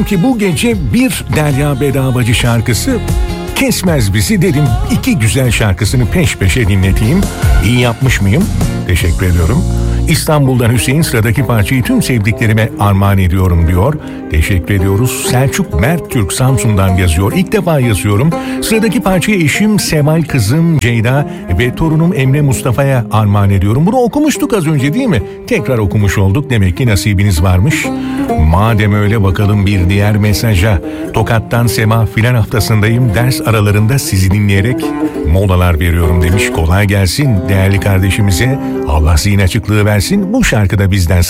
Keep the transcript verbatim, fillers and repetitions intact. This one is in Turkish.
ki bu gece bir Derya Bedavacı şarkısı kesmez bizi dedim. İki güzel şarkısını peş peşe dinleteyim. İyi yapmış mıyım? Teşekkür ediyorum. İstanbul'dan Hüseyin sıradaki parçayı tüm sevdiklerime armağan ediyorum diyor. Teşekkür ediyoruz. Selçuk Mert Türk Samsun'dan yazıyor. İlk defa yazıyorum. Sıradaki parçayı eşim Seval, kızım Ceyda ve torunum Emre Mustafa'ya armağan ediyorum. Bunu okumuştuk az önce değil mi? Tekrar okumuş olduk. Demek ki nasibiniz varmış. Madem öyle bakalım bir diğer mesaja. Tokat'tan Sema, filan haftasındayım. Ders aralarında sizi dinleyerek molalar veriyorum demiş. Kolay gelsin değerli kardeşimize. Allah zihin açıklığı versin. Bu şarkıda bizden